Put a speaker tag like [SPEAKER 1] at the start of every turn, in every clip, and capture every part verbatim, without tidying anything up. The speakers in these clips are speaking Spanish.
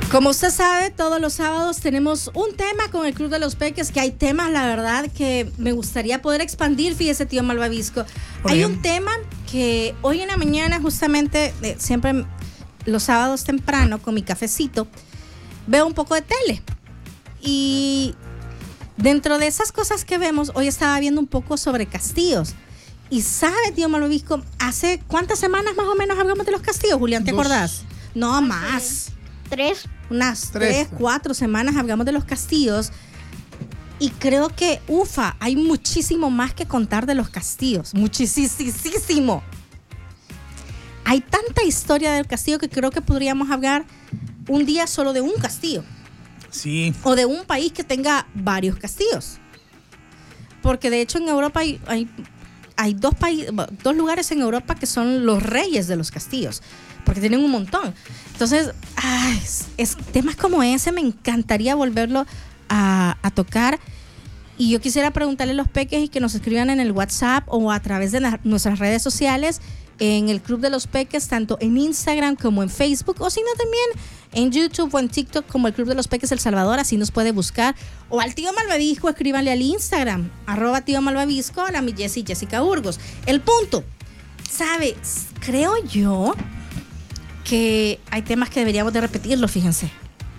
[SPEAKER 1] Como usted sabe, todos los sábados tenemos un tema con el Club de los Peques, que hay temas, la verdad, que me gustaría poder expandir, fíjese, tío Malvavisco. Hay bien. un tema que hoy en la mañana, justamente, eh, siempre los sábados temprano, con mi cafecito, veo un poco de tele. Y dentro de esas cosas que vemos, hoy estaba viendo un poco sobre castillos. Y sabe, tío Malvavisco, ¿hace cuántas semanas más o menos hablamos de los castillos, Julián? ¿Te Dos. acordás? No, más.
[SPEAKER 2] Tres.
[SPEAKER 1] Unas tres, tres, cuatro semanas hablamos de los castillos. Y creo que, ufa, hay muchísimo más que contar de los castillos. Muchísimo. Hay tanta historia del castillo que creo que podríamos hablar un día solo de un castillo.
[SPEAKER 3] Sí.
[SPEAKER 1] O de un país que tenga varios castillos. Porque de hecho en Europa hay, hay, hay dos, países, dos lugares en Europa que son los reyes de los castillos. Porque tienen un montón. Entonces, ay, es, es, temas como ese me encantaría volverlo a, a tocar. Y yo quisiera preguntarle a los peques y que nos escriban en el WhatsApp o a través de na- nuestras redes sociales, en el Club de los Peques, tanto en Instagram como en Facebook, o si no también en YouTube o en TikTok como el Club de los Peques El Salvador, así nos puede buscar. O al tío Malvavisco, escríbanle al Instagram, arroba tío Malvavisco, a la mi Jessie, Jessica Burgos. El punto, ¿sabe? Creo yo que hay temas que deberíamos de repetirlos, fíjense.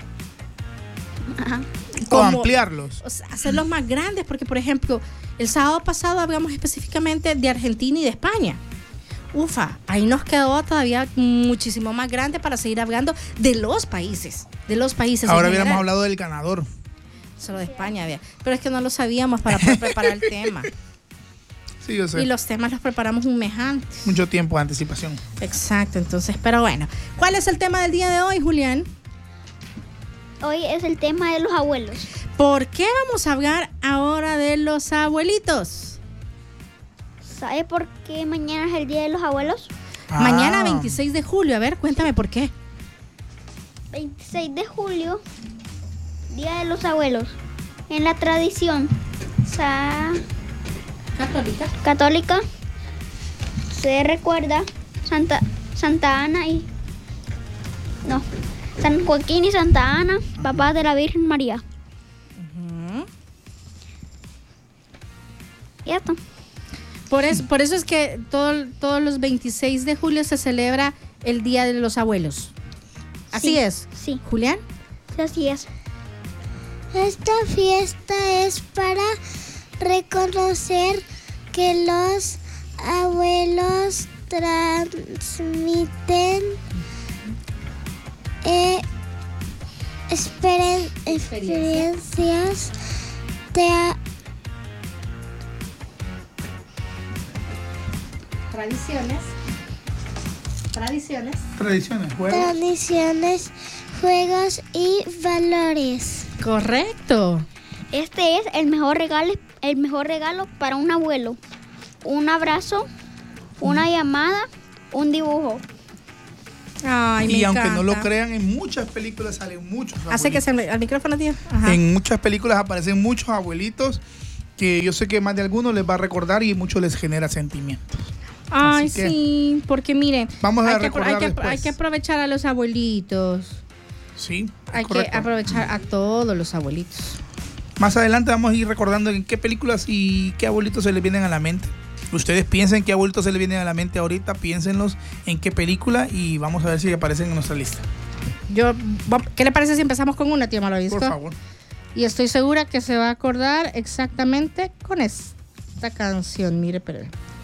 [SPEAKER 2] Ajá.
[SPEAKER 3] O ampliarlos.
[SPEAKER 1] O sea, hacerlos más grandes, porque por ejemplo, el sábado pasado hablamos específicamente de Argentina y de España. Ufa, ahí nos quedó todavía muchísimo más grande para seguir hablando de los países, de los países.
[SPEAKER 3] Ahora hubiéramos hablado del ganador.
[SPEAKER 1] Solo de España había, pero es que no lo sabíamos para poder preparar el tema.
[SPEAKER 3] Sí, yo sé.
[SPEAKER 1] Y los temas los preparamos un mes antes.
[SPEAKER 3] Mucho tiempo de anticipación.
[SPEAKER 1] Exacto, entonces, pero bueno. ¿Cuál es el tema del día de hoy, Julián?
[SPEAKER 2] Hoy es el tema de los abuelos.
[SPEAKER 1] ¿Por qué vamos a hablar ahora de los abuelitos?
[SPEAKER 2] ¿Sabe por qué mañana es el Día de los Abuelos?
[SPEAKER 1] Ah. Mañana veintiséis de julio, a ver, cuéntame por qué.
[SPEAKER 2] veintiséis de julio, Día de los Abuelos. En la tradición sa-
[SPEAKER 1] Católica.
[SPEAKER 2] católica se recuerda Santa, Santa Ana y... No, San Joaquín y Santa Ana, papás de la Virgen María.
[SPEAKER 1] Uh-huh.
[SPEAKER 2] Y esto.
[SPEAKER 1] Por eso, por eso es que todo, todos los veintiséis de julio se celebra el Día de los Abuelos. ¿Así
[SPEAKER 2] Sí,
[SPEAKER 1] es?
[SPEAKER 2] Sí.
[SPEAKER 1] ¿Julián?
[SPEAKER 2] Sí, así es.
[SPEAKER 4] Esta fiesta es para reconocer que los abuelos transmiten eh, esperen- experiencias de a-
[SPEAKER 1] Tradiciones. Tradiciones.
[SPEAKER 3] Tradiciones, juegos.
[SPEAKER 4] tradiciones, juegos y valores.
[SPEAKER 1] Correcto.
[SPEAKER 2] Este es el mejor regalo, el mejor regalo para un abuelo. Un abrazo, una llamada, un dibujo.
[SPEAKER 1] Ay, me
[SPEAKER 3] Y aunque
[SPEAKER 1] encanta.
[SPEAKER 3] no lo crean, en muchas películas salen muchos abuelitos.
[SPEAKER 1] Hace que se me, al micrófono, tío. Ajá.
[SPEAKER 3] En muchas películas aparecen muchos abuelitos que yo sé que más de algunos les va a recordar y muchos les genera sentimientos.
[SPEAKER 1] Ay,
[SPEAKER 3] Así que
[SPEAKER 1] sí, porque miren,
[SPEAKER 3] vamos a
[SPEAKER 1] hay, que,
[SPEAKER 3] recordar
[SPEAKER 1] hay, que,
[SPEAKER 3] después.
[SPEAKER 1] hay que aprovechar a los abuelitos.
[SPEAKER 3] Sí,
[SPEAKER 1] Hay
[SPEAKER 3] correcto.
[SPEAKER 1] que aprovechar a todos los abuelitos.
[SPEAKER 3] Más adelante vamos a ir recordando en qué películas y qué abuelitos se les vienen a la mente. Ustedes piensen qué abuelitos se les vienen a la mente ahorita, piénsenlos en qué película y vamos a ver si aparecen en nuestra lista.
[SPEAKER 1] Yo, ¿qué le parece si empezamos con una, tío Malvavisco?
[SPEAKER 3] Por favor.
[SPEAKER 1] Y estoy segura que se va a acordar exactamente con esta canción. Mire, pero